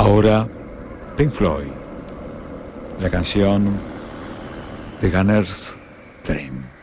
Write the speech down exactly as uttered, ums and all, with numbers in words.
Ahora, Pink Floyd, la canción The Gunner's Dream.